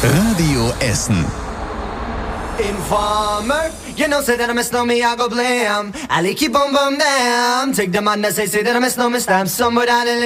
Radio Essen. Informer, you know, say that I miss no me, I go blam. Ali keep on bum damn. Take the man that say that I miss no me, stamp somewhere down in